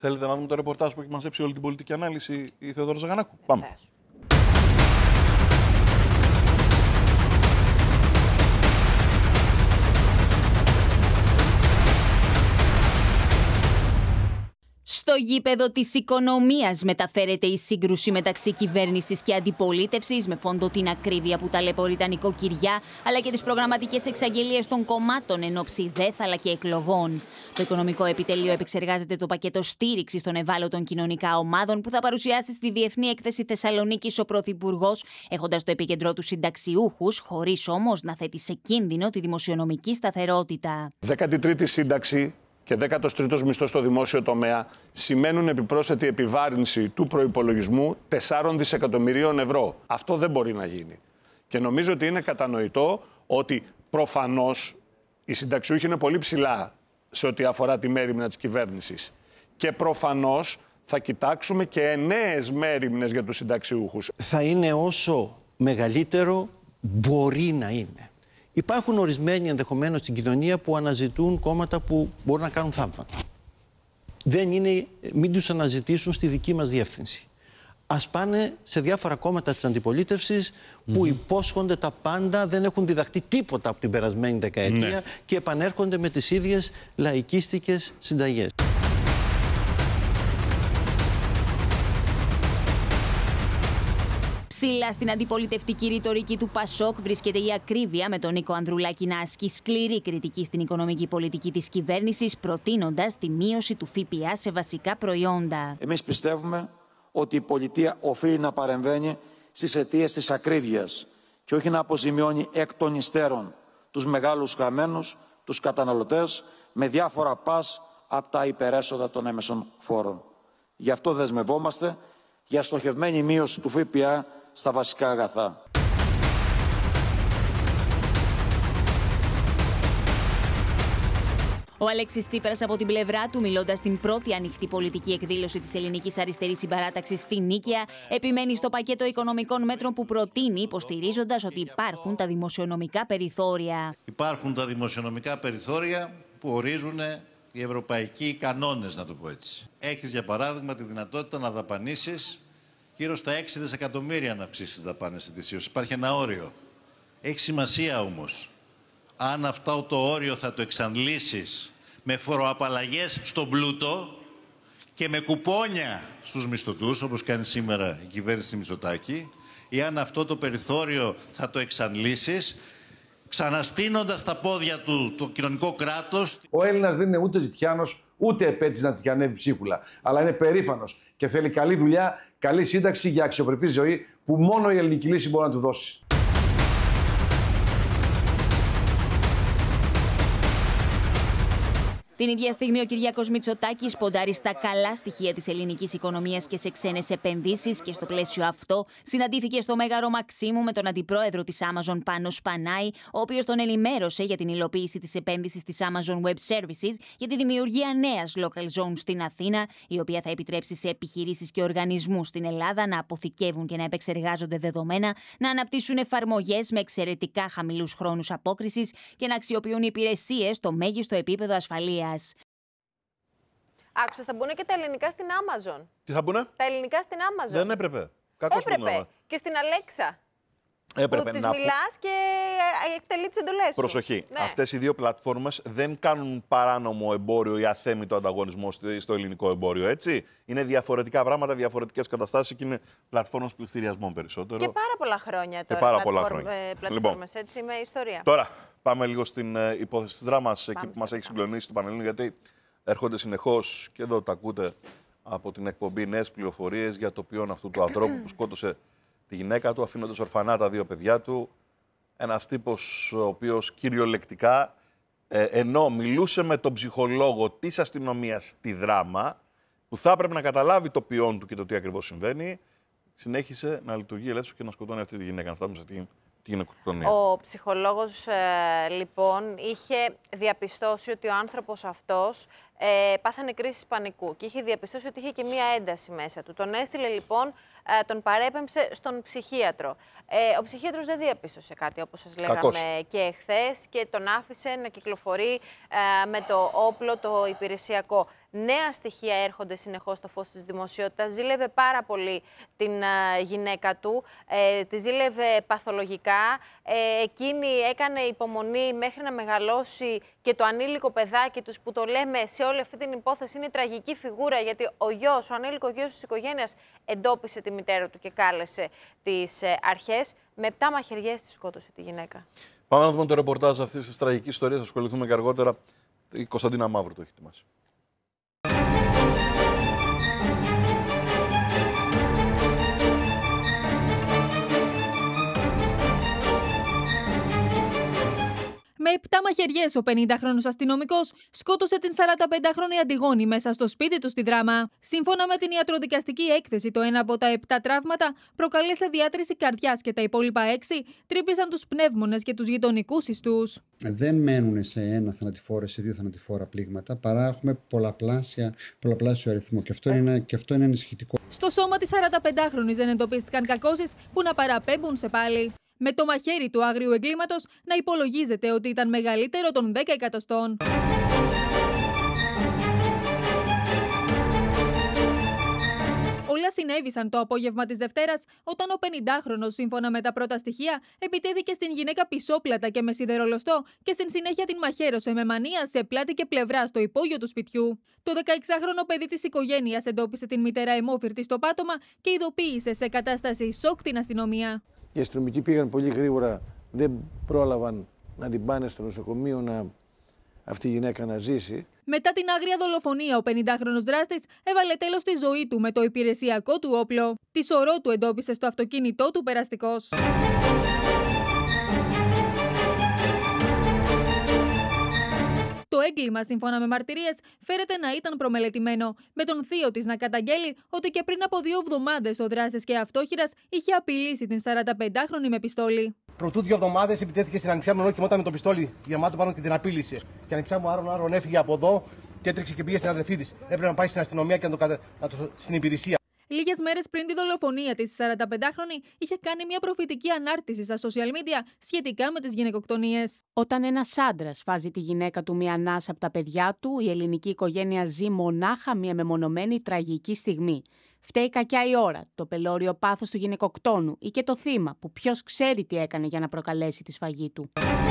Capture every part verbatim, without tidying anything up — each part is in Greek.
Θέλετε να δούμε το ρεπορτάζ που έχει μαζέψει όλη την πολιτική ανάλυση η Θεοδόρα Ζαγανάκου? Πάμε. Yeah. Στο γήπεδο της οικονομίας μεταφέρεται η σύγκρουση μεταξύ κυβέρνησης και αντιπολίτευσης, με φόντο την ακρίβεια που ταλαιπωρεί τα νοικοκυριά, αλλά και τις προγραμματικές εξαγγελίες των κομμάτων εν ώψη ΔΕΘ αλλά και εκλογών. Το Οικονομικό Επιτελείο επεξεργάζεται το πακέτο στήριξης των ευάλωτων κοινωνικά ομάδων που θα παρουσιάσει στη Διεθνή Έκθεση Θεσσαλονίκης ο Πρωθυπουργός, έχοντας το επίκεντρό του συνταξιούχους, χωρίς όμως να θέτει σε κίνδυνο τη δημοσιονομική σταθερότητα. δέκατη τρίτη σύνταξη και δέκατος τρίτος μισθός στο δημόσιο τομέα σημαίνουν επιπρόσθετη επιβάρυνση του προϋπολογισμού τεσσάρων δισεκατομμυρίων ευρώ. Αυτό δεν μπορεί να γίνει. Και νομίζω ότι είναι κατανοητό ότι προφανώς οι συνταξιούχοι είναι πολύ ψηλά σε ό,τι αφορά τη μέριμνα της κυβέρνησης. Και προφανώς θα κοιτάξουμε και νέες μέριμνες για τους συνταξιούχους. Θα είναι όσο μεγαλύτερο μπορεί να είναι. Υπάρχουν ορισμένοι ενδεχομένως στην κοινωνία που αναζητούν κόμματα που μπορούν να κάνουν θαύματα. Δεν είναι, μην τους αναζητήσουν στη δική μας διεύθυνση. Ας πάνε σε διάφορα κόμματα της αντιπολίτευσης που mm-hmm. υπόσχονται τα πάντα, δεν έχουν διδαχτεί τίποτα από την περασμένη δεκαετία ναι. και επανέρχονται με τις ίδιες λαϊκίστικες συνταγές. Ψηλά στην αντιπολιτευτική ρητορική του Πασόκ βρίσκεται η ακρίβεια, με τον Νίκο Ανδρουλάκη να ασκεί σκληρή κριτική στην οικονομική πολιτική της κυβέρνησης, προτείνοντας τη μείωση του ΦΠΑ σε βασικά προϊόντα. Εμείς πιστεύουμε ότι η πολιτεία οφείλει να παρεμβαίνει στις αιτίες της ακρίβειας και όχι να αποζημιώνει εκ των υστέρων τους μεγάλους χαμένους, τους καταναλωτές, με διάφορα πας από τα υπερέσοδα των έμεσων φόρων. Γι' αυτό δεσμευόμαστε για στοχευμένη μείωση του ΦΠΑ στα βασικά αγαθά. Ο Αλέξης Τσίπρας από την πλευρά του, μιλώντας στην πρώτη ανοιχτή πολιτική εκδήλωση της Ελληνικής Αριστερής Συμπαράταξης στην Νίκαια, επιμένει στο πακέτο οικονομικών μέτρων που προτείνει, υποστηρίζοντας ότι υπάρχουν τα δημοσιονομικά περιθώρια. Υπάρχουν τα δημοσιονομικά περιθώρια που ορίζουν οι ευρωπαϊκοί κανόνες, να το πω έτσι. Έχεις, για παράδειγμα, τη δυνατότητα να δαπανίσεις γύρω στα έξι δισεκατομμύρια να αυξήσεις τις δαπάνες ετησίως. Υπάρχει ένα όριο. Έχει σημασία όμως αν αυτό το όριο θα το εξαντλήσεις με φοροαπαλλαγές στον πλούτο και με κουπόνια στους μισθωτούς, όπως κάνει σήμερα η κυβέρνηση Μητσοτάκη, ή αν αυτό το περιθώριο θα το εξαντλήσεις ξαναστείνοντας τα πόδια του το κοινωνικό κράτος. Ο Έλληνας δεν είναι ούτε ζητιάνος, ούτε επέτης να τσιανεύει ψίχουλα. Αλλά είναι περήφανος και θέλει καλή δουλειά, καλή σύνταξη για αξιοπρεπή ζωή που μόνο η ελληνική λύση μπορεί να του δώσει. Την ίδια στιγμή ο Κυριάκος Μητσοτάκης ποντάρει στα καλά στοιχεία της ελληνικής οικονομίας και σε ξένες επενδύσεις, και στο πλαίσιο αυτό συναντήθηκε στο Μέγαρο Μαξίμου με τον αντιπρόεδρο της Amazon Πάνο Σπανάη, ο οποίος τον ενημέρωσε για την υλοποίηση της επένδυσης της Amazon Web Services για τη δημιουργία νέας local zone στην Αθήνα, η οποία θα επιτρέψει σε επιχειρήσεις και οργανισμούς στην Ελλάδα να αποθηκεύουν και να επεξεργάζονται δεδομένα, να αναπτύσσουν εφαρμογές με εξαιρετικά χαμηλούς χρόνους απόκρισης και να αξιοποιούν υπηρεσίες στο μέγιστο επίπεδο ασφαλείας. Άκουσα, θα μπουν και τα ελληνικά στην Amazon. Τι θα μπουνε? Τα ελληνικά στην Amazon. Δεν έπρεπε. Κακώς έπρεπε. Και στην Alexa. Έπρεπε που της να μιλάς και εκτελεί τις εντολές σου. Προσοχή. Ναι. Αυτές οι δύο πλατφόρμες δεν κάνουν παράνομο εμπόριο ή αθέμητο ανταγωνισμό στο ελληνικό εμπόριο, έτσι. Είναι διαφορετικά πράγματα, διαφορετικές καταστάσεις και είναι πλατφόρμες πληστηριασμών περισσότερο. Και πάρα πολλά χρόνια τώρα. Και πάρα πολλά χρόνια. Πλατφόρμες, έτσι, με ιστορία. Τώρα, πάμε λίγο στην uh, υπόθεση της δράμας, εκεί που μας έχει συγκλονίσει το Πανελλήνιο, γιατί έρχονται συνεχώς, και εδώ τα ακούτε από την εκπομπή, νέες πληροφορίες για το ποιόν αυτού του ανθρώπου που σκότωσε τη γυναίκα του, αφήνοντας ορφανά τα δύο παιδιά του. Ένας τύπος ο οποίος κυριολεκτικά, ε, ενώ μιλούσε με τον ψυχολόγο της αστυνομίας στη δράμα, που θα έπρεπε να καταλάβει το ποιόν του και το τι ακριβώς συμβαίνει, συνέχισε να λειτουργεί ελεύθερος και να σκοτώνει αυτή τη γυναίκα, να φτάσουμε σε αυτή τη γυναικοκτονία. Ο ψυχολόγος, ε, λοιπόν, είχε διαπιστώσει ότι ο άνθρωπος αυτός ε, πάθανε κρίση πανικού και είχε διαπιστώσει ότι είχε και μία ένταση μέσα του. Τον έστειλε λοιπόν, ε, τον παρέπεμψε στον ψυχίατρο. Ε, ο ψυχίατρος δεν διαπίστωσε κάτι, όπως σας λέγαμε Κακός. και εχθές, και τον άφησε να κυκλοφορεί ε, με το όπλο το υπηρεσιακό. Νέα στοιχεία έρχονται συνεχώς στο φως της δημοσιότητας. Ζήλευε πάρα πολύ την uh, γυναίκα του, ε, τη ζήλευε παθολογικά. Ε, εκείνη έκανε υπομονή μέχρι να μεγαλώσει και το ανήλικο παιδάκι τους, που το λέμε σε όλη αυτή την υπόθεση είναι τραγική φιγούρα, γιατί ο γιος, ο ανήλικο γιος της οικογένειας εντόπισε τη μητέρα του και κάλεσε τις ε, αρχές. Με επτά μαχαιριές τη σκότωσε τη γυναίκα. Πάμε να δούμε το ρεπορτάζ αυτής της τραγικής ιστορίας. Θα ασχοληθούμε και αργότερα. Η Κωνσταντίνα Μαύρου το έχει ετοιμάσει. Με επτά μαχαιριές, ο πενηντάχρονος αστυνομικός σκότωσε την σαρανταπεντάχρονη Αντιγόνη μέσα στο σπίτι του στη Δράμα. Σύμφωνα με την ιατροδικαστική έκθεση, το ένα από τα επτά τραύματα προκαλέσε διάτρηση καρδιάς και τα υπόλοιπα έξι τρύπησαν τους πνεύμονες και τους γειτονικούς ιστούς. Δεν μένουν σε ένα θανατηφόρο, σε δύο θανατηφόρα πλήγματα, παρά έχουμε πολλαπλάσια, πολλαπλάσιο αριθμό. Και αυτό είναι, και αυτό είναι ανησυχητικό. Στο σώμα της σαρανταπεντάχρονης δεν εντοπίστηκαν κακώσεις που να παραπέμπουν σε πάλι. Με το μαχαίρι του άγριου εγκλήματος να υπολογίζεται ότι ήταν μεγαλύτερο των δέκα εκατοστών. Όλα συνέβησαν το απόγευμα της Δευτέρας, όταν ο πενηντάχρονος, σύμφωνα με τα πρώτα στοιχεία, επιτέθηκε στην γυναίκα πισόπλατα και με σιδερολοστό και στην συνέχεια την μαχαίρωσε με μανία σε πλάτη και πλευρά στο υπόγειο του σπιτιού. Το δεκαεξάχρονο παιδί της οικογένειας εντόπισε την μητέρα αιμόφυρτη στο πάτωμα και ειδοποίησε σε κατάσταση σοκ την αστυνομία. Οι αστυνομικοί πήγαν πολύ γρήγορα, δεν πρόλαβαν να την πάνε στο νοσοκομείο να αυτή η γυναίκα να ζήσει. Μετά την άγρια δολοφονία, ο πενηντάχρονος δράστης έβαλε τέλος στη ζωή του με το υπηρεσιακό του όπλο. Τη σωρό του εντόπισε στο αυτοκίνητό του περαστικός. Το έγκλημα, σύμφωνα με μαρτυρίες, φέρεται να ήταν προμελετημένο, με τον θείο της να καταγγέλει ότι και πριν από δύο εβδομάδες ο δράστης και αυτόχειρας είχε απειλήσει την σαρανταπεντάχρονη με πιστόλι. Προτού δύο εβδομάδες επιτέθηκε στην ανιψιά μου, ενώ κοιμόταν με το πιστόλι γεμάτο πάνω και την απείλησε. Και η ανιψιά μου άρον άρον έφυγε από εδώ και έτρεξε και πήγε στην αδερφή της. Έπρεπε να πάει στην αστυνομία και να το, κατα... να το... στην υπηρεσία. Λίγες μέρες πριν τη δολοφονία της, η σαρανταπεντάχρονη είχε κάνει μια προφητική ανάρτηση στα social media σχετικά με τις γυναικοκτονίες. Όταν ένας άντρας βάζει τη γυναίκα του μία ανάσα από τα παιδιά του, η ελληνική οικογένεια ζει μονάχα μια μεμονωμένη τραγική στιγμή. Φταίει κακιά η ώρα, το πελώριο πάθος του γυναικοκτόνου ή και το θύμα που ποιος ξέρει τι έκανε για να προκαλέσει τη σφαγή του.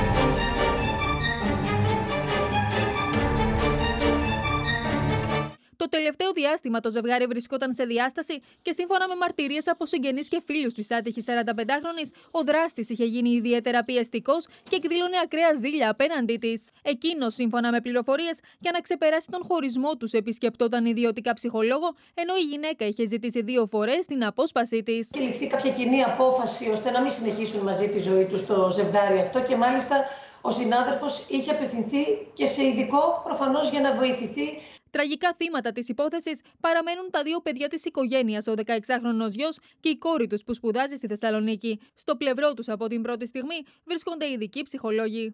Το τελευταίο διάστημα το ζευγάρι βρισκόταν σε διάσταση και σύμφωνα με μαρτυρίες από συγγενείς και φίλους της άτυχης σαρανταπεντάχρονης, ο δράστης είχε γίνει ιδιαίτερα πιεστικός και εκδήλωνε ακραία ζήλια απέναντί της. Εκείνος, σύμφωνα με πληροφορίες, για να ξεπεράσει τον χωρισμό τους, επισκεπτόταν ιδιωτικά ψυχολόγο, ενώ η γυναίκα είχε ζητήσει δύο φορές την απόσπασή της. Και ληφθεί κάποια κοινή απόφαση ώστε να μην συνεχίσουν μαζί τη ζωή τους το ζευγάρι αυτό και μάλιστα ο συνάδελφος είχε απευθυνθεί και σε ειδικό προφανώς για να βοηθηθεί. Τραγικά θύματα της υπόθεσης παραμένουν τα δύο παιδιά της οικογένειας, ο δεκαεξάχρονος γιος και η κόρη τους που σπουδάζει στη Θεσσαλονίκη. Στο πλευρό τους από την πρώτη στιγμή βρίσκονται ειδικοί ψυχολόγοι.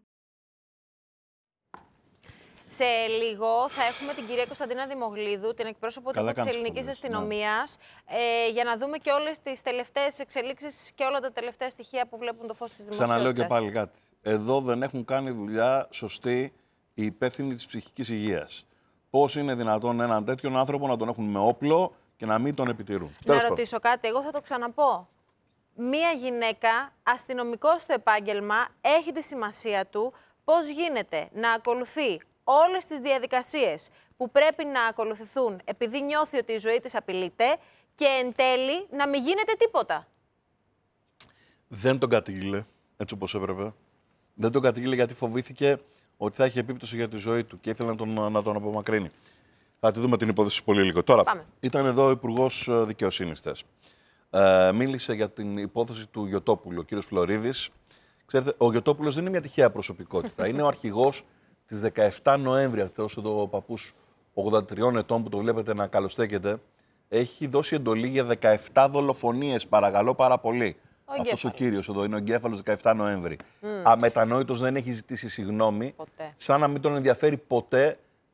Σε λίγο θα έχουμε την κυρία Κωνσταντίνα Δημογλίδου, την εκπρόσωπο της ελληνικής αστυνομίας, ναι. ε, για να δούμε και όλες τις τελευταίες εξελίξεις και όλα τα τελευταία στοιχεία που βλέπουν το φως της δημοσιότητας. Ξαναλέω και πάλι κάτι. Εδώ δεν έχουν κάνει δουλειά σωστή οι υπεύθυνοι της ψυχικής υγείας. Πώς είναι δυνατόν έναν τέτοιον άνθρωπο να τον έχουν με όπλο και να μην τον επιτηρούν. Να ρωτήσω κάτι, εγώ θα το ξαναπώ. Μία γυναίκα, αστυνομικός στο επάγγελμα, έχει τη σημασία του. Πώς γίνεται να ακολουθεί όλες τις διαδικασίες που πρέπει να ακολουθηθούν επειδή νιώθει ότι η ζωή της απειλείται και εν τέλει να μην γίνεται τίποτα. Δεν τον κατήγγειλε έτσι όπως έπρεπε. Δεν τον κατήγγειλε γιατί φοβήθηκε ότι θα έχει επίπτωση για τη ζωή του και ήθελε να τον, να τον απομακρύνει. Θα τη δούμε την υπόθεση πολύ λίγο. Τώρα, Πάμε. Ήταν εδώ ο Υπουργός Δικαιοσύνης χθες. Ε, μίλησε για την υπόθεση του Γιωτόπουλου, ο κύριος Φλωρίδης. Ξέρετε, ο Γιωτόπουλος δεν είναι μια τυχαία προσωπικότητα. Είναι ο αρχηγός της δεκαεφτά Νοέμβρη, αυτός εδώ ο παππούς ογδόντα τριών ετών που το βλέπετε να καλοστέκεται. Έχει δώσει εντολή για δεκαεφτά δολοφονίες. Παρακαλώ πάρα πολύ. Αυτός ο κύριος εδώ είναι ο εγκέφαλος δεκαεφτά Νοέμβρη. Mm. Αμετανόητος, δεν έχει ζητήσει συγγνώμη. Ποτέ. Σαν να μην τον ενδιαφέρει ποτέ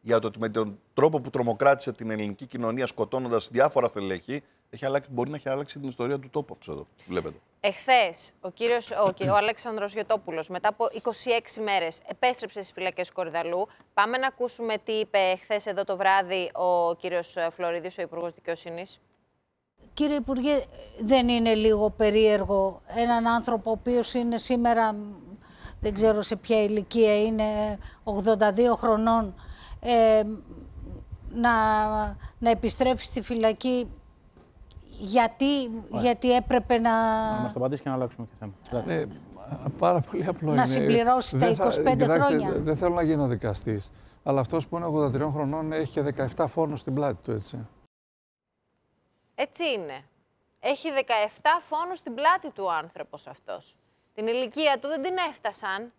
για το ότι με τον τρόπο που τρομοκράτησε την ελληνική κοινωνία σκοτώνοντας διάφορα στελέχη, έχει αλλάξει, μπορεί να έχει αλλάξει την ιστορία του τόπου αυτό εδώ. Βλέπετε. Εχθές, ο, κύριος, ο, ο Αλέξανδρος Γιωτόπουλος, μετά από είκοσι έξι μέρες, επέστρεψε στις φυλακές Κορυδαλλού. Πάμε να ακούσουμε τι είπε εχθές εδώ το βράδυ ο κύριος Φλωρίδης, ο Υπουργός Δικαιοσύνης. Κύριε Υπουργέ, δεν είναι λίγο περίεργο έναν άνθρωπο ο οποίος είναι σήμερα, δεν ξέρω σε ποια ηλικία είναι, ογδόντα δύο χρονών, ε, να, να επιστρέφει στη φυλακή γιατί, γιατί έπρεπε να... Να μας το απαντήσει και να αλλάξουμε και θέμα. Ε, πάρα πολύ απλό να είναι. συμπληρώσει τα είκοσι πέντε θα, χρόνια. Δεν δε θέλω να γίνω δικαστής, αλλά αυτός που είναι ογδόντα τριών χρονών έχει και δεκαεπτά φόνους στην πλάτη του, έτσι. Έτσι είναι. Έχει δεκαεπτά φόνους στην πλάτη του ο άνθρωπος αυτός. Την ηλικία του δεν την έφτασαν.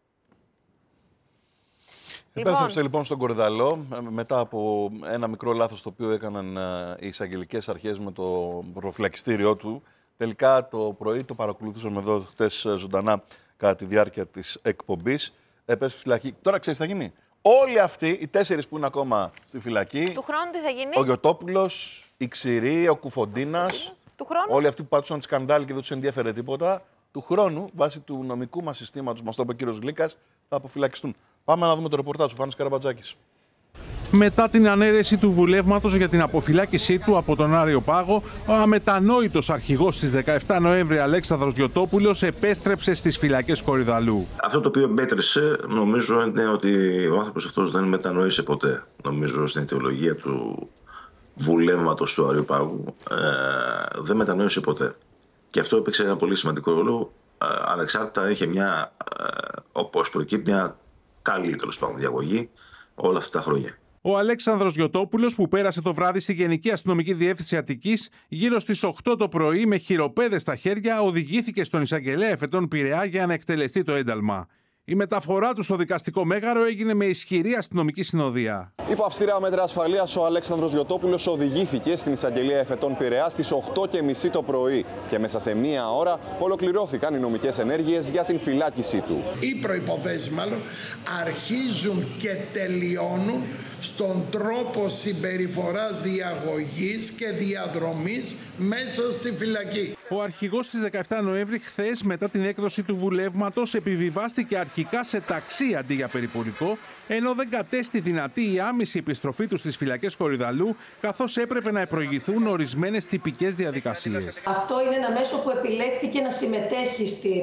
Επέστρεψε λοιπόν στον Κορυδαλλό μετά από ένα μικρό λάθος το οποίο έκαναν οι εισαγγελικές αρχές με το προφυλακιστήριό του. Τελικά το πρωί το παρακολουθούσαμε εδώ χτες ζωντανά κατά τη διάρκεια της εκπομπής. Επέστρεψε φυλακή. Τώρα ξέρεις τι θα γίνει. Όλοι αυτοί, οι τέσσερις που είναι ακόμα στη φυλακή, του χρόνου τι θα γίνει? Ο Γιωτόπουλος, η Ξηρή, ο Κουφοντίνας, του χρόνου. Όλοι αυτοί που πάτουσαν σκανδάλι και δεν τους ενδιαφέρε τίποτα, του χρόνου, βάσει του νομικού μας συστήματος, μας το είπε ο κύριος Γλύκας, θα αποφυλακιστούν. Πάμε να δούμε το ρεπορτάζ του Φάνης Καραμπατζάκης. Μετά την ανέρεση του βουλεύματος για την αποφυλάκησή του από τον Άριο Πάγο, ο αμετανόητος αρχηγός της δεκαεφτά Νοέμβρη Αλέξανδρος Γιωτόπουλος επέστρεψε στις φυλακές Κορυδαλλού. Αυτό το οποίο μέτρησε, νομίζω, είναι ότι ο άνθρωπος αυτός δεν μετανόησε ποτέ. Νομίζω στην αιτιολογία του βουλεύματος του Άριου Πάγου ε, δεν μετανόησε ποτέ. Και αυτό έπαιξε ένα πολύ σημαντικό ρόλο. Ε, ανεξάρτητα είχε μια, ε, όπως προκύπτει, μια καλή τέλος πάντων διαγωγή όλα αυτά τα χρόνια. Ο Αλέξανδρος Γιωτόπουλος, που πέρασε το βράδυ στη Γενική Αστυνομική Διεύθυνση Αττικής, γύρω στις οκτώ το πρωί με χειροπέδες στα χέρια, οδηγήθηκε στον εισαγγελέα Εφετών Πειραιά για να εκτελεστεί το ένταλμα. Η μεταφορά του στο δικαστικό μέγαρο έγινε με ισχυρή αστυνομική συνοδεία. Υπό αυστηρά μέτρα ασφαλείας, ο Αλέξανδρος Γιωτόπουλος οδηγήθηκε στην εισαγγελία Εφετών Πειραιά στις οκτώ και μισή το πρωί και μέσα σε μία ώρα ολοκληρώθηκαν οι νομικές ενέργειες για την φυλάκισή του. Οι προϋποθέσεις μάλλον αρχίζουν και τελειώνουν στον τρόπο συμπεριφοράς διαγωγής και διαδρομής μέσα στη φυλακή. Ο αρχηγός της δεκαεφτά Νοέμβρη χθες, μετά την έκδοση του βουλεύματος, επιβιβάστηκε αρχικά σε ταξί αντί για περιπολικό, ενώ δεν κατέστη δυνατή η άμεση επιστροφή του στις φυλακές Κορυδαλλού, καθώς έπρεπε να προηγηθούν ορισμένες τυπικές διαδικασίες. Αυτό είναι ένα μέσο που επιλέχθηκε να συμμετέχει στην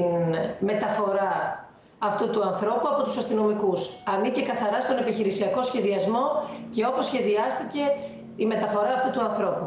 μεταφορά αυτού του ανθρώπου από τους αστυνομικούς. Ανήκε καθαρά στον επιχειρησιακό σχεδιασμό και όπως σχεδιάστηκε η μεταφορά αυτού του ανθρώπου.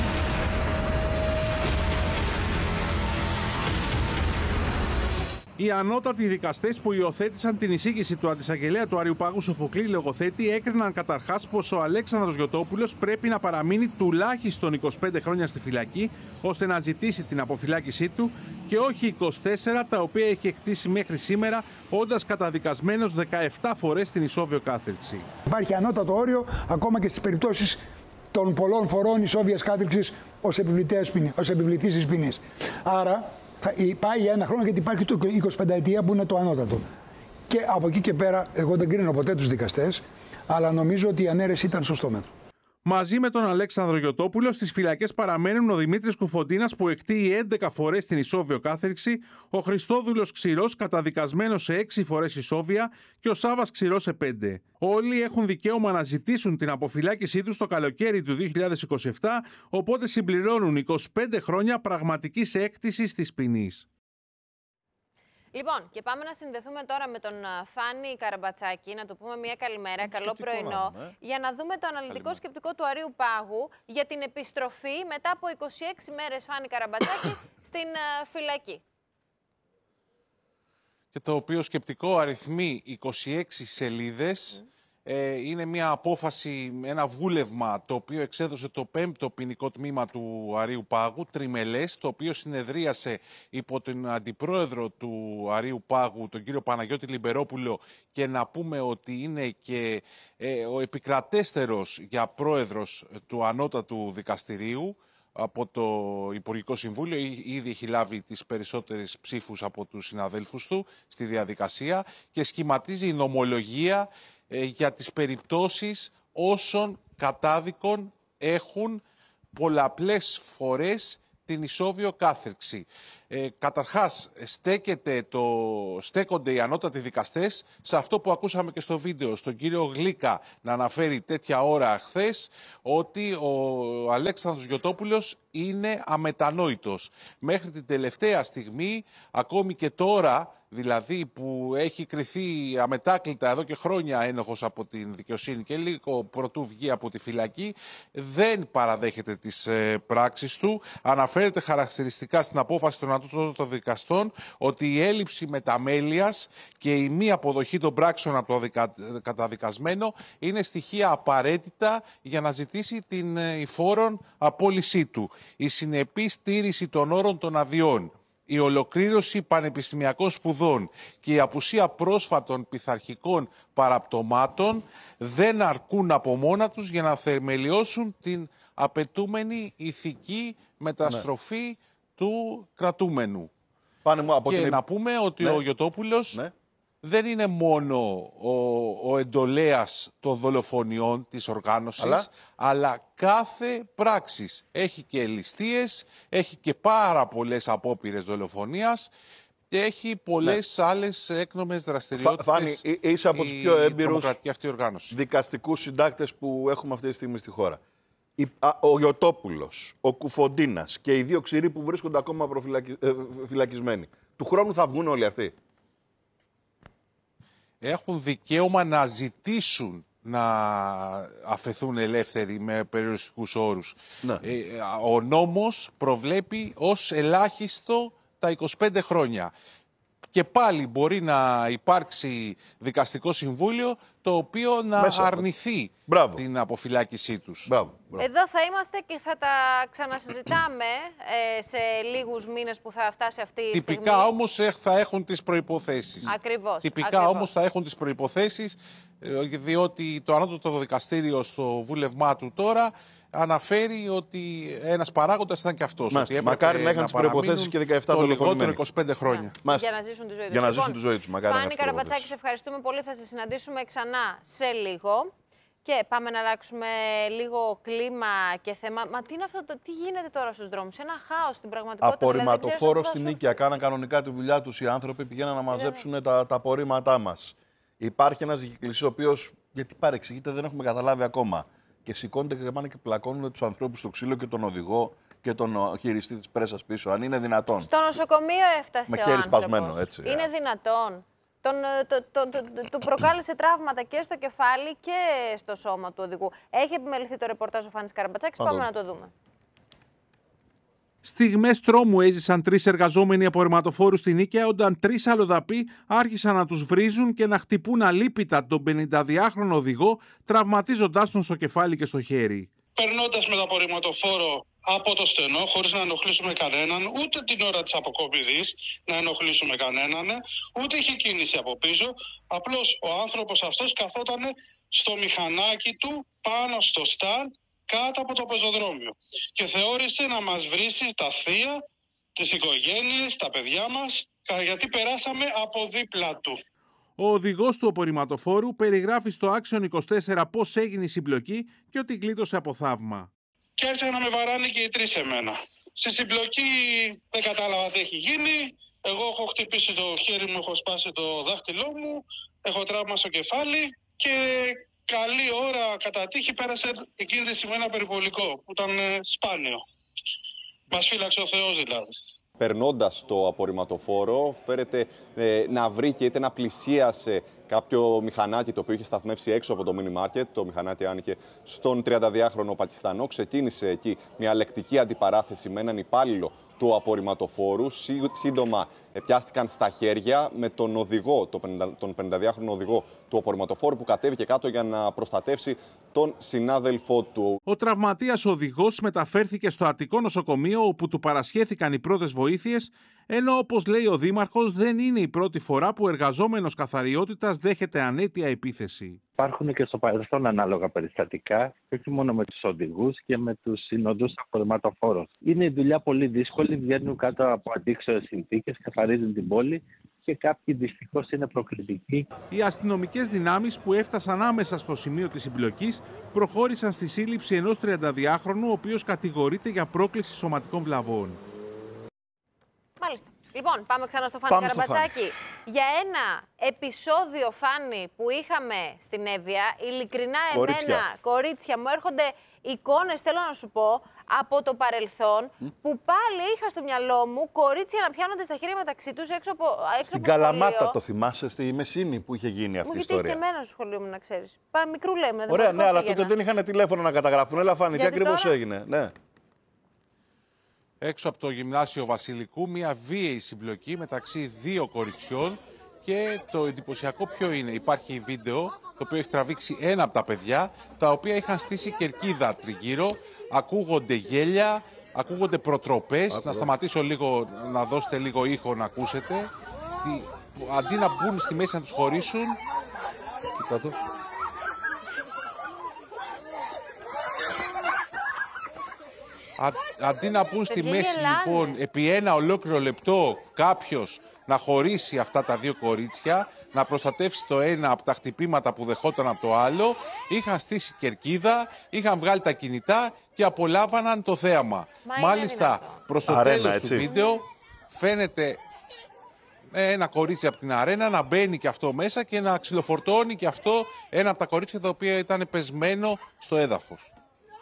Οι ανώτατοι δικαστές που υιοθέτησαν την εισήγηση του αντισαγγελέα του Άριου Πάγου Σοφοκλή Λογοθέτη έκριναν καταρχάς πως ο Αλέξανδρος Γιωτόπουλος πρέπει να παραμείνει τουλάχιστον είκοσι πέντε χρόνια στη φυλακή ώστε να ζητήσει την αποφυλάκησή του και όχι είκοσι τέσσερα, τα οποία έχει εκτίσει μέχρι σήμερα, όντας καταδικασμένος δεκαεπτά φορές στην ισόβιο κάθριξη. Υπάρχει ανώτατο όριο ακόμα και στις περιπτώσεις των πολλών φορών ισόβιας κάθριξης ως επιβλητής της ποινής. Άρα θα πάει ένα χρόνο, γιατί υπάρχει το είκοσι πέντε ετία που είναι το ανώτατο. Και από εκεί και πέρα, εγώ δεν κρίνω ποτέ τους δικαστές, αλλά νομίζω ότι η ανέρεση ήταν σωστό μέτρο. Μαζί με τον Αλέξανδρο Γιωτόπουλο στις φυλακές παραμένουν ο Δημήτρης Κουφοντίνας, που εκτείει έντεκα φορές την ισόβιο κάθριξη, ο Χριστόδουλος Ξηρός, καταδικασμένος σε έξι φορές ισόβια, και ο Σάβας Ξηρός σε πέντε. Όλοι έχουν δικαίωμα να ζητήσουν την αποφυλάκησή τους το καλοκαίρι του δύο χιλιάδες είκοσι επτά, οπότε συμπληρώνουν είκοσι πέντε χρόνια πραγματικής έκτησης της ποινής. Λοιπόν, και πάμε να συνδεθούμε τώρα με τον Φάνη Καραμπατσάκη, να του πούμε μια καλημέρα, καλό πρωινό, ε. για να δούμε το αναλυτικό καλημέρα. σκεπτικό του Αρείου Πάγου για την επιστροφή μετά από είκοσι έξι μέρες, Φάνη Καραμπατσάκη, στην uh, φυλακή. Και το οποίο σκεπτικό αριθμεί είκοσι έξι σελίδες. Mm. Ε, είναι μια απόφαση, ένα βούλευμα το οποίο εξέδωσε το πέμπτο ποινικό τμήμα του Αρείου Πάγου, τριμελές, το οποίο συνεδρίασε υπό τον αντιπρόεδρο του Αρείου Πάγου, τον κύριο Παναγιώτη Λιμπερόπουλο, και να πούμε ότι είναι και ε, ο επικρατέστερος για πρόεδρος του Ανώτατου Δικαστηρίου από το Υπουργικό Συμβούλιο. Ήδη έχει λάβει τις περισσότερες ψήφους από τους συναδέλφους του στη διαδικασία και σχηματίζει η νομολογία ε, για τις περιπτώσεις όσων κατάδικων έχουν πολλαπλές φορές την ισόβιο κάθριξη. Ε, καταρχάς, στέκεται το, στέκονται οι ανώτατοι δικαστές σε αυτό που ακούσαμε και στο βίντεο, στον κύριο Γλίκα να αναφέρει τέτοια ώρα χθες ότι ο Αλέξανδρος Γιωτόπουλος είναι αμετανόητος. Μέχρι την τελευταία στιγμή, ακόμη και τώρα, δηλαδή που έχει κριθεί αμετάκλητα εδώ και χρόνια ένοχος από την δικαιοσύνη και λίγο πρωτού βγει από τη φυλακή, δεν παραδέχεται τις ε, πράξεις του. Αναφέρεται χαρακτηριστικά στην απόφαση των ανώτατων δικαστών ότι η έλλειψη μεταμέλειας και η μη αποδοχή των πράξεων από το δικα... καταδικασμένο είναι στοιχεία απαραίτητα για να ζητήσει την ε, υφόρον απόλυσή του. Η συνεπή στήρηση των όρων των αδειών, η ολοκλήρωση πανεπιστημιακών σπουδών και η απουσία πρόσφατων πειθαρχικών παραπτωμάτων δεν αρκούν από μόνα τους για να θεμελιώσουν την απαιτούμενη ηθική μεταστροφή ναι. του κρατούμενου. Πάνε μου, από και την... να πούμε ότι ναι. ο Γιωτόπουλος ναι. δεν είναι μόνο ο, ο εντολέας των δολοφονιών της οργάνωσης, αλλά... αλλά κάθε πράξης. Έχει και ληστείες, έχει και πάρα πολλές απόπειρες δολοφονίας και έχει πολλές ναι. άλλες έκνομες δραστηριότητες. Φάνη, είσαι από τους πιο έμπειρους οργάνωση. δικαστικούς συντάκτες που έχουμε αυτή τη στιγμή στη χώρα. Ο Γιωτόπουλος, ο Κουφοντίνας και οι δύο ξηροί που βρίσκονται ακόμα προφυλακισμένοι. Του χρόνου θα βγουν όλοι αυτοί. Έχουν δικαίωμα να ζητήσουν να αφαιθούν ελεύθεροι με περιοριστικούς όρους. Ναι. Ε, ο νόμος προβλέπει ως ελάχιστο τα είκοσι πέντε χρόνια. Και πάλι μπορεί να υπάρξει δικαστικό συμβούλιο το οποίο να Μέσα. αρνηθεί Μπράβο. την αποφυλάκησή τους. Μπράβο. Μπράβο. Εδώ θα είμαστε και θα τα ξανασυζητάμε ε, σε λίγους μήνες που θα φτάσει αυτή η Τυπικά στιγμή. όμως θα έχουν τις προϋποθέσεις. Ακριβώς. Τυπικά ακριβώς. όμως θα έχουν τις προϋποθέσεις, διότι το ανώτατο δικαστήριο στο βούλευμά του τώρα αναφέρει ότι ένας παράγοντας ήταν και αυτός. Ότι μακάρι να είχαν τις προϋποθέσεις και δεκαεπτά το λιγότερο είκοσι πέντε χρόνια. Yeah. Για να ζήσουν τη ζωή τους. Για να λοιπόν, ζήσουν τη ζωή τους. Φάνη Καραμπατσάκη, σε ευχαριστούμε πολύ. Θα σε συναντήσουμε ξανά σε λίγο. Και πάμε να αλλάξουμε λίγο κλίμα και θέμα. Μα τι είναι αυτό, το, τι γίνεται τώρα στους δρόμους, ένα χάος στην πραγματικότητα. Απορριμματοφόρο δηλαδή, στην Νίκαια. Κάναν κανονικά τη δουλειά τους οι άνθρωποι, πηγαίναν να μαζέψουν yeah. τα, τα απορρίμματά μας. Υπάρχει ένας δικηγλής ο οποίος, γιατί παρεξηγείται, δεν έχουμε καταλάβει ακόμα. Και σηκώνονται και πάνε και πλακώνουν τους ανθρώπους στο ξύλο και τον οδηγό και τον χειριστή της πρέσας πίσω. Αν είναι δυνατόν. Στο νοσοκομείο έφτασε. Με ο χέρι άνθρωπος. σπασμένο, έτσι. Είναι δυνατόν. Τον, το, το, το, το, του προκάλεσε τραύματα και στο κεφάλι και στο σώμα του οδηγού. Έχει επιμεληθεί το ρεπορτάζ ο Φάνης Καραμπατσάκης. Πάμε να το δούμε. Στιγμές τρόμου έζησαν τρεις εργαζόμενοι απορριμματοφόρου στην Νίκαια όταν τρεις αλλοδαποί άρχισαν να τους βρίζουν και να χτυπούν αλίπητα τον πενηνταδυάχρονο οδηγό, τραυματίζοντάς τον στο κεφάλι και στο χέρι. Περνώντας με το απορριμματοφόρο από το στενό, χωρίς να ενοχλήσουμε κανέναν, ούτε την ώρα της αποκοπηδής να ενοχλήσουμε κανέναν, ούτε είχε κίνηση από πίσω. Απλώς ο άνθρωπος αυτός καθόταν στο μηχανάκι του πάνω στο στάν, κάτω από το πεζοδρόμιο. Και θεώρησε να μας βρίσει τα θεία, τις οικογένειες, τα παιδιά μας, γιατί περάσαμε από δίπλα του. Ο οδηγός του απορριμματοφόρου περιγράφει στο Άξιον είκοσι τέσσερα πώς έγινε η συμπλοκή και ότι γλίτωσε από θαύμα. Και άρχισαν να με βαράνε και οι τρεις εμένα. Στη συμπλοκή δεν κατάλαβα τι έχει γίνει. Εγώ έχω χτυπήσει το χέρι μου, έχω σπάσει το δάχτυλό μου, έχω τραύμα στο κεφάλι και καλή ώρα κατά τύχη πέρασε εκείνη τη στιγμή ένα περιβολικό που ήταν σπάνιο. Μας φύλαξε ο Θεός δηλαδή. Περνώντας το απορριμματοφόρο, φέρεται ε, να βρει και είτε να πλησίασε κάποιο μηχανάκι το οποίο είχε σταθμεύσει έξω από το μίνι μάρκετ. Το μηχανάκι άνοιγε στον τριανταδυάχρονο Πακιστανό. Ξεκίνησε εκεί μια λεκτική αντιπαράθεση με έναν υπάλληλο του απορριμματοφόρου. Σύντομα πιάστηκαν στα χέρια με τον οδηγό, τον πενηνταδυάχρονο οδηγό του απορριμματοφόρου που κατέβηκε κάτω για να προστατεύσει τον συνάδελφό του. Ο τραυματίας οδηγός μεταφέρθηκε στο Αττικό νοσοκομείο όπου του παρασχέθηκαν οι πρώτες βοήθειες, ενώ όπως λέει ο Δήμαρχος δεν είναι η πρώτη φορά που εργαζόμενος καθαριότητας δέχεται ανέτεια επίθεση. Υπάρχουν και στο παρελθόν ανάλογα περιστατικά, όχι μόνο με τους οδηγούς και με τους συνοδούς απορριμματοφόρων. Είναι η δουλειά πολύ δύσκολη, βγαίνουν κάτω από αντίξωες συνθήκες, καθαρίζουν την πόλη και κάποιοι δυστυχώς είναι προκλητικοί. Οι αστυνομικές δυνάμεις που έφτασαν άμεσα στο σημείο της συμπλοκής προχώρησαν στη σύλληψη ενός τριανταδυάχρονου, ο οποίος κατηγορείται για πρόκληση σωματικών βλαβών. Μάλιστα. Λοιπόν, πάμε ξανά στο Φάνη Καραμπατσάκη. Για ένα επεισόδιο, Φάνη, που είχαμε στην Εύβοια, ειλικρινά κορίτσια. εμένα, κορίτσια, μου έρχονται εικόνες, θέλω να σου πω, από το παρελθόν, mm. που πάλι είχα στο μυαλό μου κορίτσια να πιάνονται στα χέρια μεταξύ τους έξω από έξω Στην από Καλαμάτα σχολείο. το θυμάσαι, στη Μεσίνη που είχε γίνει αυτή μου η ιστορία. ιστορία. Μου είχε και εμένα στο σχολείο μου, να ξέρεις. Πά, μικρού λέμε. Ωραία, ναι, αλλά τότε δεν είχαν τηλέφωνο να καταγράφουν. Έλα, Φάνη, τι ακριβώς τώρα... έγινε. Ναι. Έξω από το Γυμνάσιο Βασιλικού, μια βίαιη συμπλοκή μεταξύ δύο κοριτσιών και το εντυπωσιακό ποιο είναι. Υπάρχει βίντεο το οποίο έχει τραβήξει ένα από τα παιδιά, τα οποία είχαν στήσει κερκίδα τριγύρω, ακούγονται γέλια, ακούγονται προτροπές. Άκουρα. Να σταματήσω λίγο, να δώσετε λίγο ήχο να ακούσετε. Τι, αντί να μπουν στη μέση να τους χωρίσουν... Κοίτα το. Α, αντί να μπουν στη μέση, λοιπόν, επί ένα ολόκληρο λεπτό κάποιος να χωρίσει αυτά τα δύο κορίτσια, να προστατεύσει το ένα από τα χτυπήματα που δεχόταν από το άλλο, είχαν στήσει κερκίδα, είχαν βγάλει τα κινητά και απολάμβαναν το θέαμα. Μα Μάλιστα, προς το Αρένα, τέλος έτσι. του βίντεο φαίνεται ένα κορίτσι από την αρένα να μπαίνει και αυτό μέσα και να ξυλοφορτώνει και αυτό ένα από τα κορίτσια τα οποία ήταν πεσμένο στο έδαφος.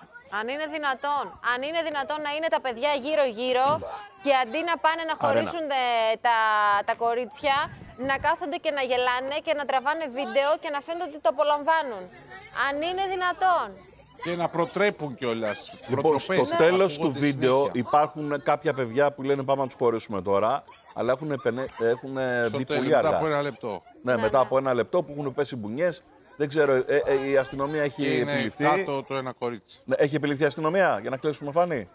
Αν είναι δυνατόν, αν είναι δυνατόν να είναι τα παιδιά γύρω-γύρω και αντί να πάνε να χωρίσουν τα, τα κορίτσια, να κάθονται και να γελάνε και να τραβάνε βίντεο και να φαίνεται ότι το απολαμβάνουν. Αν είναι δυνατόν. Και να προτρέπουν κιόλας. Λοιπόν, στο ναι. τέλος του βίντεο συνέχεια. υπάρχουν κάποια παιδιά που λένε πάμε να τους χωρίσουμε τώρα, αλλά έχουν, έχουν μπει πολύ αργά. Μετά από ένα λεπτό. Ναι, ναι μετά ναι. από ένα λεπτό που έχουν πέσει μπουνιές. Δεν ξέρω, ε, ε, η αστυνομία έχει και είναι επιληφθεί. Κάτω το ένα κορίτσι. Ναι, έχει επιληφθεί η αστυνομία, για να κλείσουμε, Φάνη.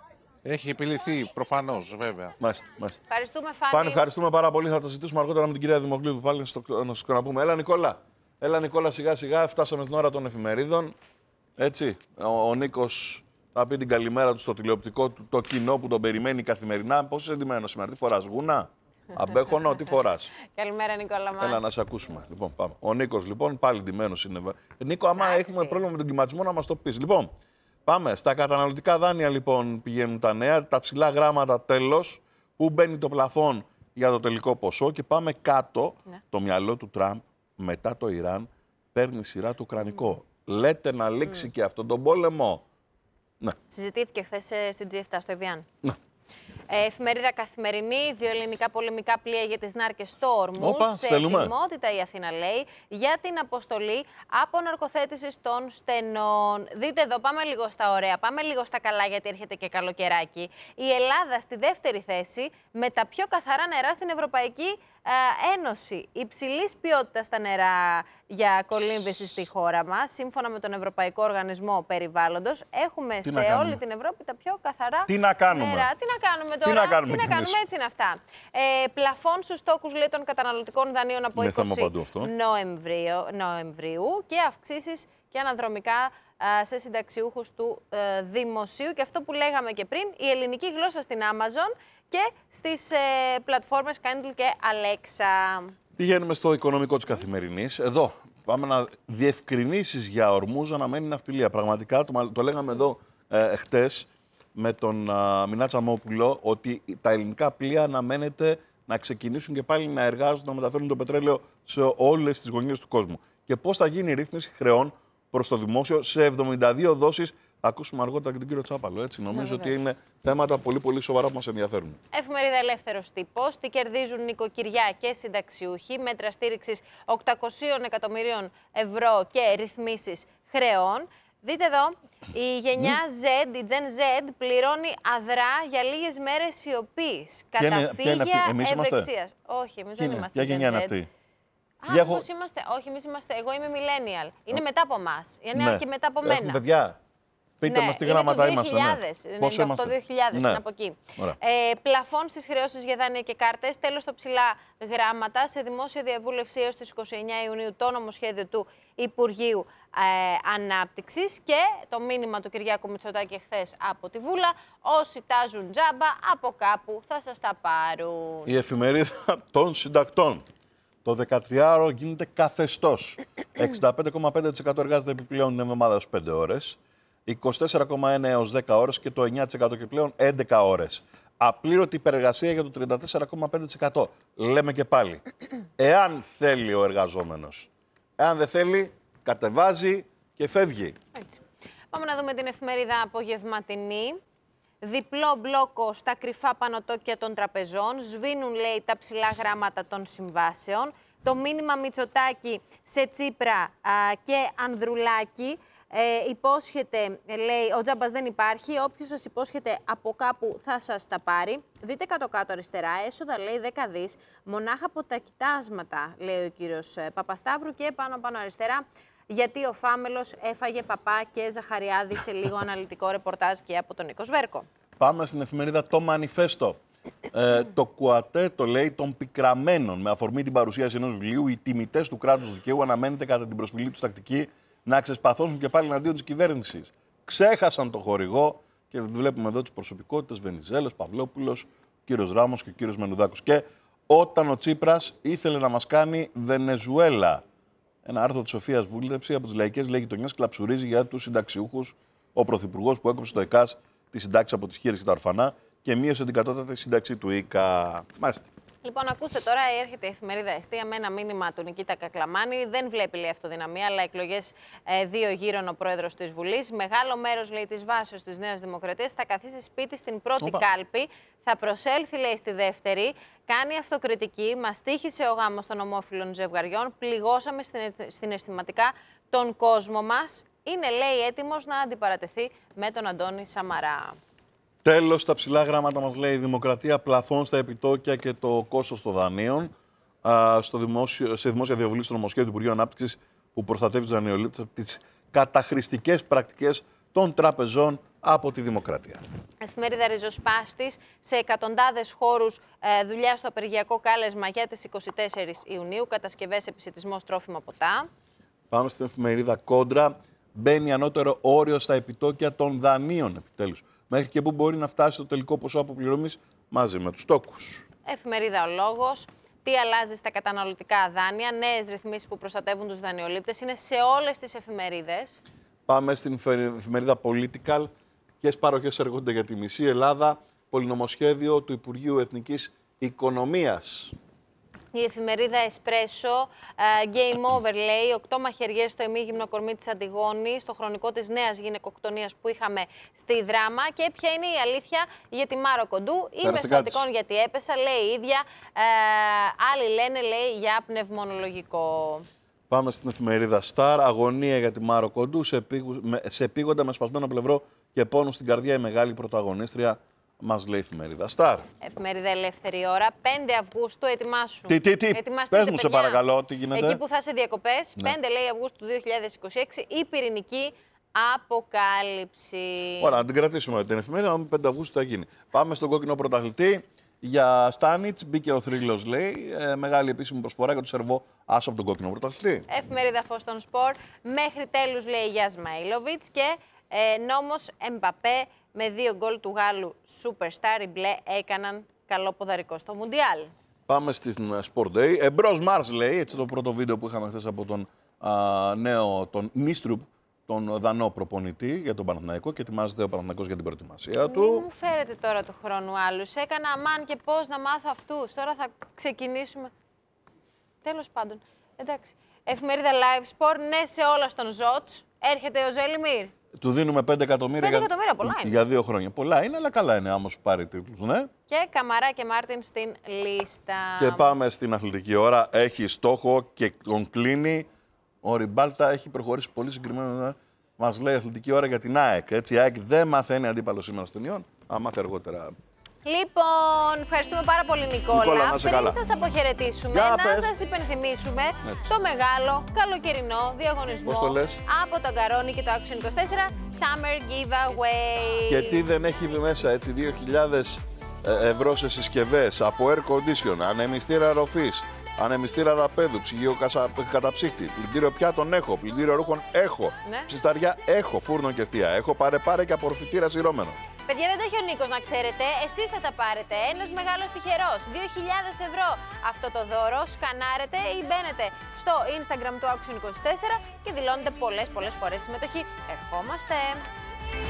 Έχει επιληφθεί, προφανώς, βέβαια. Μάλιστα, μάλιστα. Ευχαριστούμε, Φάνη. Φάνη, ευχαριστούμε πάρα πολύ. Θα το ζητήσουμε αργότερα με την κυρία Δημοκλήδου πάλι να σας ξαναπούμε. Έλα, Νικόλα. Έλα, Νικόλα, σιγά-σιγά. Φτάσαμε στην ώρα των εφημερίδων. Έτσι. Ο, ο Νίκος θα πει την καλημέρα του στο τηλεοπτικό του, το κοινό που τον περιμένει καθημερινά. Πώς είσαι εντυμένος σήμερα, τι φοράς, γούνα? Αμπέχονο, τι φοράς? Καλημέρα, Νικόλα μας. Έλα να σε ακούσουμε. Λοιπόν, πάμε. Ο Νίκος, λοιπόν, πάλι ντυμένος είναι. Νίκο, άμα Άξι. έχουμε πρόβλημα με τον κλιματισμό, να μας το πεις. Λοιπόν, πάμε. Στα καταναλωτικά δάνεια, λοιπόν, πηγαίνουν τα νέα. Τα ψηλά γράμματα, τέλος. Πού μπαίνει το πλαφόν για το τελικό ποσό. Και πάμε κάτω. Ναι. Το μυαλό του Τραμπ, μετά το Ιράν, παίρνει σειρά το ουκρανικό. Mm. Λέτε να λήξει mm. και αυτόν τον πόλεμο. Ναι. Συζητήθηκε χθες στην τζι επτά στο Εβιάν. Ναι. Ε, εφημερίδα Καθημερινή, δύο ελληνικά πολεμικά πλοία για τις νάρκες στο Ορμούζ. Όπα, σε στέλνουμε. ετοιμότητα η Αθήνα, λέει, για την αποστολή αποναρκοθέτησης των στενών. Δείτε εδώ, πάμε λίγο στα ωραία, πάμε λίγο στα καλά, γιατί έρχεται και καλοκαιράκι. Η Ελλάδα στη δεύτερη θέση με τα πιο καθαρά νερά στην Ευρωπαϊκή ε, Ένωση. Υψηλής ποιότητας στα νερά για κολύμβηση στη χώρα μας. Σύμφωνα με τον Ευρωπαϊκό Οργανισμό Περιβάλλοντος, έχουμε Τι σε όλη την Ευρώπη τα πιο καθαρά Τι να κάνουμε. νερά. Τι να κάνουμε τώρα, τι να κάνουμε, τι να κάνουμε έτσι είναι αυτά. Ε, πλαφών στους στόκους, λέει, των καταναλωτικών δανείων από Με είκοσι Νοεμβρίου, Νοεμβρίου και αυξήσεις και αναδρομικά α, σε συνταξιούχους του α, δημοσίου. Και αυτό που λέγαμε και πριν, η ελληνική γλώσσα στην Amazon και στις ε, πλατφόρμες Kindle και Alexa. Πηγαίνουμε στο οικονομικό της Καθημερινής. Εδώ πάμε να διευκρινήσεις για Ορμούζ να μένει ναυτιλία. Πραγματικά το, το λέγαμε εδώ ε, χτες με τον α, Μινά Τσαμόπουλο, ότι τα ελληνικά πλοία αναμένεται να ξεκινήσουν και πάλι να εργάζονται, να μεταφέρουν το πετρέλαιο σε όλες τις γωνίες του κόσμου. Και πώς θα γίνει η ρύθμιση χρεών προς το δημόσιο σε εβδομήντα δύο δόσεις. Θα ακούσουμε αργότερα και τον κύριο Τσάπαλο. Έτσι. Νομίζω ότι είναι θέματα πολύ πολύ σοβαρά που μας ενδιαφέρουν. Εφημερίδα Ελεύθερος Τύπος. Τι κερδίζουν νοικοκυριά και συνταξιούχοι. Μέτρα στήριξης οκτακόσια εκατομμυρίων ευρώ και ρυθμίσεις χρεών. Δείτε εδώ, η γενιά Z, η Gen Z, πληρώνει αδρά για λίγες μέρες σιωπής. Καταφύγια ευεξίας. Όχι, εμείς δεν είμαστε. Ποια γενιά είναι αυτή? Α, έχω... είμαστε. Όχι, εμείς είμαστε. Εγώ είμαι millennial. Είναι μετά από εμάς. Είναι ναι. και μετά από μένα. Έχουμε παιδιά. Πείτε ναι, μας τι γράμματα είμαστε. Ναι. Πόσο είμαστε. δύο χιλιάδες Ναι. είναι από εκεί. Ε, πλαφών στις χρεώσεις για δάνεια και κάρτες, τέλος στα ψηλά γράμματα, σε δημόσια διαβούλευση έως τις είκοσι εννέα Ιουνίου το νομοσχέδιο του Υπουργείου ε, Ανάπτυξης και το μήνυμα του Κυριάκου Μητσοτάκη εχθές από τη Βούλα, όσοι τάζουν τζάμπα από κάπου θα σας τα πάρουν. Η εφημερίδα των συντακτών. Το δεκατριάωρο γίνεται καθεστώς. εξήντα πέντε κόμμα πέντε τοις εκατό εργάζεται επιπλέον την εβδομάδα έως πέντε ώρες. είκοσι τέσσερα κόμμα ένα έως δέκα ώρες και το εννέα τοις εκατό και πλέον έντεκα ώρες. Απλήρωτη υπεργασία για το τριάντα τέσσερα κόμμα πέντε τοις εκατό. Λέμε και πάλι. Εάν θέλει ο εργαζόμενος. Εάν δεν θέλει, κατεβάζει και φεύγει. Έτσι. Πάμε να δούμε την εφημερίδα Απογευματινή. Διπλό μπλόκο στα κρυφά πανωτόκια των τραπεζών. Σβήνουν, λέει, τα ψηλά γράμματα των συμβάσεων. Το μήνυμα Μητσοτάκη σε Τσίπρα α, και Ανδρουλάκη. Ε, υπόσχεται, λέει, ο τζάμπας δεν υπάρχει. Όποιος σας υπόσχεται από κάπου θα σας τα πάρει. Δείτε κάτω-κάτω αριστερά, έσοδα, λέει, δέκα δις. Μονάχα από τα κοιτάσματα, λέει ο κύριος Παπασταύρου. Και πάνω-πάνω αριστερά, γιατί ο Φάμελος έφαγε Παπά και Ζαχαριάδη, σε λίγο αναλυτικό ρεπορτάζ και από τον Νίκο Σβέρκο. Πάμε στην εφημερίδα Το Μανιφέστο. Ε, το κουατέ, το λέει, των πικραμένων. Με αφορμή την παρουσίαση ενός βιβλίου, οι τιμητές του κράτους δικαίου αναμένεται κατά την προσφυλή του τακτική να ξεσπαθώσουν και πάλι εναντίον της κυβέρνησης. Ξέχασαν το χορηγό και βλέπουμε εδώ τις προσωπικότητες Βενιζέλος, Παυλόπουλος, ο κύριος Ράμος και ο κύριος Μενουδάκος. Και όταν ο Τσίπρας ήθελε να μας κάνει Βενεζουέλα. Ένα άρθρο της Σοφίας Βούλτεψη από τις λαϊκές λέει γειτονιές κλαψουρίζει για τους συνταξιούχους. Ο πρωθυπουργός που έκοψε το ΕΚΑΣ τη συντάξη από τις χείρες και τα ορφανά και μείωσε την κατώτατη σύνταξη του ΙΚΑ. Μάλιστα. Λοιπόν, ακούστε τώρα, έρχεται η εφημερίδα Εστία με ένα μήνυμα του Νικήτα Κακλαμάνη. Δεν βλέπει, λέει, αυτοδυναμία, αλλά εκλογές ε, δύο γύρων ο πρόεδρος της Βουλής. Μεγάλο μέρος, λέει, της βάσης της Νέας Δημοκρατίας θα καθίσει σπίτι στην πρώτη Οπα. κάλπη. Θα προσέλθει, λέει, στη δεύτερη. Κάνει αυτοκριτική. Μας τύχησε ο γάμος των ομόφυλων ζευγαριών. Πληγώσαμε συναισθηματικά τον κόσμο μας. Είναι, λέει, έτοιμος να αντιπαρατεθεί με τον Αντώνη Σαμαρά. Τέλος, τα ψηλά γράμματα μας λέει η Δημοκρατία, πλαφών στα επιτόκια και το κόστος των δανείων α, στο δημόσιο, σε δημόσια διαβουλή στο νομοσχέδιο του Υπουργείου Ανάπτυξης που προστατεύει τους δανειολήπτες από τις καταχρηστικές πρακτικές των τραπεζών από τη Δημοκρατία. Εφημερίδα Ριζοσπάστης, σε εκατοντάδες χώρους ε, δουλειά στο απεργιακό κάλεσμα για τις είκοσι τέσσερις Ιουνίου, κατασκευές, επισιτισμός, τρόφιμα, ποτά. Πάμε στην εφημερίδα Κόντρα. Μπαίνει ανώτερο όριο στα επιτόκια των δανείων, επιτέλους. Μέχρι και πού μπορεί να φτάσει το τελικό ποσό αποπληρωμής μαζί με τους τόκους. Εφημερίδα Ο Λόγος. Τι αλλάζει στα καταναλωτικά δάνεια. Νέες ρυθμίσεις που προστατεύουν τους δανειολήπτες. Είναι σε όλες τις εφημερίδες. Πάμε στην εφημερίδα Political. Ποιες παροχές έρχονται για τη μισή Ελλάδα. Πολυνομοσχέδιο του Υπουργείου Εθνικής Οικονομίας. Η εφημερίδα Εσπρέσο, uh, Game Over, λέει, οκτώ μαχαιριές στο εμίγυμνο κορμί της Αντιγόνης, στο χρονικό της νέας γυναικοκτονίας που είχαμε στη Δράμα. Και ποια είναι η αλήθεια για τη Μάρο Κοντού. Είμαι στατικών γιατί έπεσα, λέει η ίδια. Uh, άλλοι λένε, λέει, για πνευμονολογικό. Πάμε στην εφημερίδα Star. Αγωνία για τη Μάρο Κοντού. Σε, επίγου, με, σε επίγοντα με σπασμένο πλευρό και πόνο στην καρδιά η μεγάλη πρωταγωνίστρια. Μας λέει η εφημερίδα Star. Εφημερίδα Ελεύθερη Ώρα, πέντε Αυγούστου, ετοιμάσου. Τι, τι, τι, πες μου σε παρακαλώ, τι γίνεται. Εκεί που θα είσαι διακοπές, ναι. πέντε λέει Αυγούστου του δύο χιλιάδες είκοσι έξι, η πυρηνική αποκάλυψη. Ωραία, να την κρατήσουμε την εφημερίδα, πέντε Αυγούστου θα γίνει. Πάμε στον κόκκινο πρωταθλητή. Για Στάνιτς μπήκε ο θρύλος, λέει. Ε, μεγάλη επίσημη προσφορά για το Σερβό άσο από τον κόκκινο πρωταθλητή. Εφημερίδα Φως των Σπορ, μέχρι τέλους, λέει, για Σμαήλοβιτς και ε, νόμος Εμπαπέ. Με δύο γκολ του Γάλλου Superstar, οι μπλε έκαναν καλό ποδαρικό στο Μουντιάλ. Πάμε στην Sport Day. Εμπρός Μάρς, λέει, έτσι το πρώτο βίντεο που είχαμε χθες από τον α, νέο, τον Νίστρουπ, τον δανό προπονητή για τον Παναθηναϊκό και ετοιμάζεται ο Παναθηναϊκός για την προετοιμασία του. Μην μου φέρετε τώρα του χρόνου άλλους. Έκανα αμάν και πώς να μάθω αυτούς. Τώρα θα ξεκινήσουμε. Τέλος πάντων. Εντάξει. Εφημερίδα Live Sport, ναι σε όλα στον Ζότς. Έρχεται ο Ζέλιμιρ. Του δίνουμε πέντε εκατομμύρια, πέντε εκατομμύρια για... πολλά είναι. για δύο χρόνια. Πολλά είναι, αλλά καλά είναι άμα σου πάρει τίτλους, ναι. Και Καμαρά και Μάρτιν στην λίστα. Και πάμε στην αθλητική ώρα. Έχει στόχο και τον κλείνει. Ο Ριμπάλτα έχει προχωρήσει πολύ συγκεκριμένα. Μας λέει αθλητική ώρα για την ΑΕΚ. Έτσι, η ΑΕΚ δεν μαθαίνει αντίπαλο σήμερα στον Ιόν. Α, μάθει αργότερα. Λοιπόν, ευχαριστούμε πάρα πολύ, Νικόλα. Νικόλα, να σε Πριν καλά. σας αποχαιρετήσουμε, Για να πες. σας υπενθυμίσουμε Έτσι. το μεγάλο καλοκαιρινό διαγωνισμό Πώς το λες? από το Αγκαρόνι και το Action είκοσι τέσσερα Summer Giveaway. Και τι δεν έχει μέσα, έτσι, δύο χιλιάδες ευρώ σε συσκευές από air condition, ανεμιστήρα ροφής, ανεμιστήρα δαπέδου, ψυγείο κασα... καταψύχτη, πλυντήριο πιάτων έχω, πλυντήριο ρούχων έχω, Ναι. ψισταριά έχω, φούρνο και εστία έχω, πάρε πάρε και απορροφητήρα σειρώμενο. Παιδιά, δεν τα έχει ο Νίκος, να ξέρετε. Εσείς θα τα πάρετε. Ένας μεγάλος τυχερός. δύο χιλιάδες ευρώ αυτό το δώρο. Σκανάρετε ή μπαίνετε στο Instagram του Action είκοσι τέσσερα και δηλώνετε πολλές πολλές φορές συμμετοχή. Ερχόμαστε.